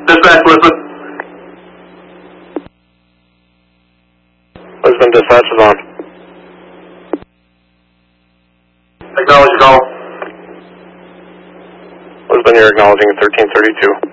Dispatch, listen. Lisbon dispatch is on. Acknowledge your call. Lisbon, you're acknowledging 1332.